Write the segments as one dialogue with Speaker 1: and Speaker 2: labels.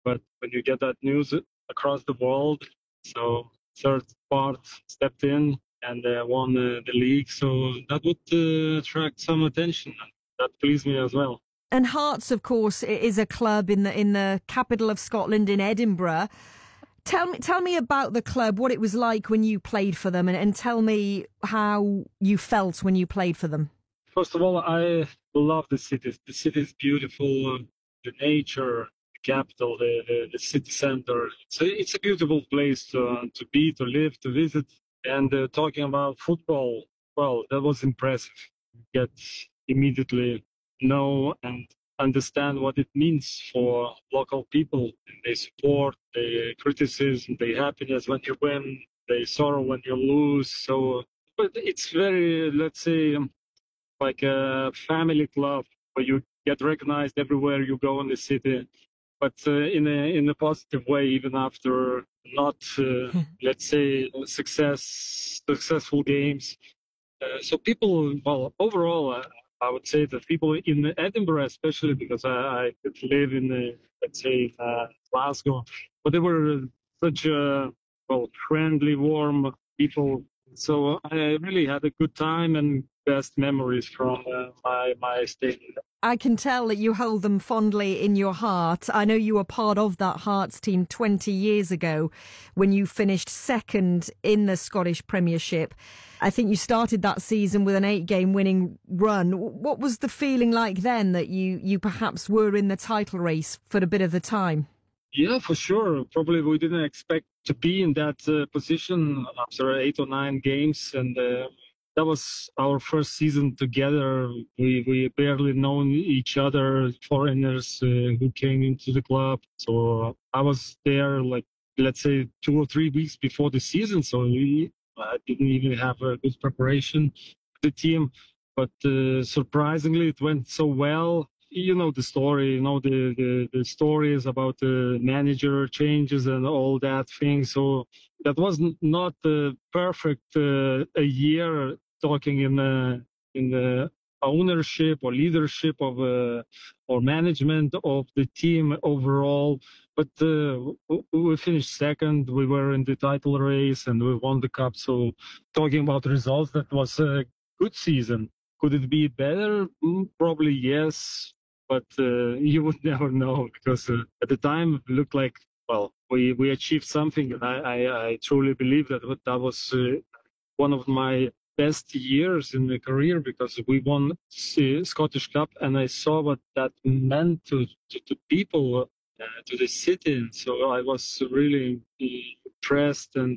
Speaker 1: But when you get that news across the world, so third part stepped in and won the league, so that would attract some attention. That pleased me as well.
Speaker 2: And Hearts, of course, is a club in the capital of Scotland, in Edinburgh. Tell me about the club, what it was like when you played for them, and tell me how you felt when you played for them.
Speaker 1: First of all, I love the city. The city is beautiful. The nature, the capital, the city center. It's a beautiful place to be, to live, to visit. And talking about football, well, that was impressive. You get immediately know and understand what it means for local people. They support, they criticism, they happiness when you win, they sorrow when you lose. So, but it's very, let's say, like a family club where you get recognized everywhere you go in the city, but in a positive way, even after not, let's say, successful games. So people, well, overall, I would say that people in Edinburgh, especially because I could live in, let's say, Glasgow, but they were such well, friendly, warm people. So I really had a good time and best memories from my stay.
Speaker 2: I can tell that you hold them fondly in your heart. I know you were part of that Hearts team 20 years ago when you finished second in the Scottish Premiership. I think you started that season with an 8-game winning run. What was the feeling like then that you perhaps were in the title race for a bit of the time?
Speaker 1: Yeah, for sure. Probably we didn't expect to be in that position after 8 or 9 games, and that was our first season together. We barely known each other, foreigners who came into the club. So I was there, like, let's say 2 or 3 weeks before the season. So I didn't even have a good preparation for the team. But surprisingly, it went so well. You know the story, you know the stories about the manager changes and all that thing. So that was not perfect a year talking in the ownership or leadership of or management of the team overall. But we finished second. We were in the title race and we won the cup. So talking about results, that was a good season. Could it be better? Probably yes. But you would never know because at the time it looked like, well, we achieved something. And I truly believe that was one of my best years in the career because we won Scottish Cup and I saw what that meant to people, to the city. And so I was really impressed and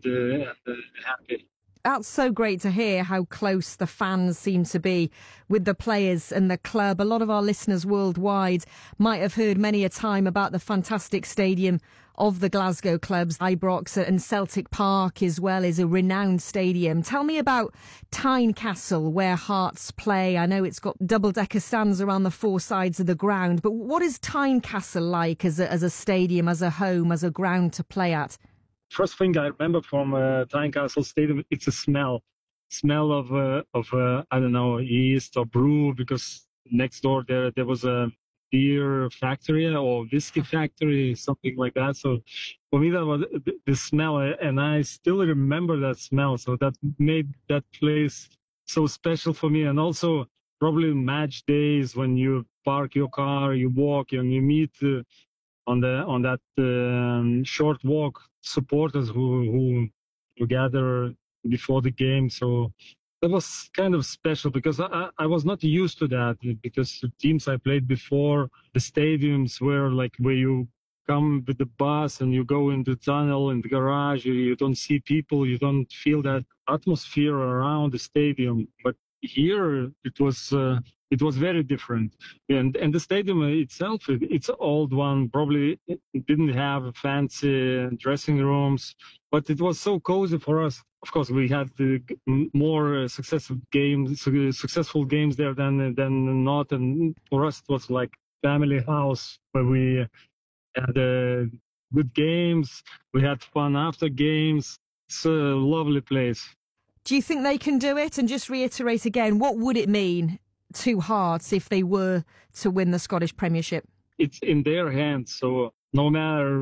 Speaker 1: happy.
Speaker 2: That's so great to hear how close the fans seem to be with the players and the club. A lot of our listeners worldwide might have heard many a time about the fantastic stadium of the Glasgow clubs. Ibrox and Celtic Park as well is a renowned stadium. Tell me about Tynecastle, where Hearts play. I know it's got double-decker stands around the 4 sides of the ground, but what is Tynecastle like as a stadium, as a home, as a ground to play at?
Speaker 1: First thing I remember from Tynecastle Stadium, it's a smell of I don't know, yeast or brew, because next door there was a beer factory or whiskey factory, something like that. So for me that was the smell, and I still remember that smell. So that made that place so special for me. And also probably match days when you park your car, you walk and you meet on that short walk supporters who gather before the game. So that was kind of special because I was not used to that, because the teams I played before, the stadiums were like where you come with the bus and you go in the tunnel, in the garage, you don't see people, you don't feel that atmosphere around the stadium. But here it was very different, and the stadium itself, it's an old one. Probably it didn't have fancy dressing rooms, but it was so cozy for us. Of course, we had the more successful games there than not, and for us it was like family house where we had good games. We had fun after games. It's a lovely place.
Speaker 2: Do you think they can do it? And just reiterate again, what would it mean to Hearts if they were to win the Scottish Premiership?
Speaker 1: It's in their hands. So no matter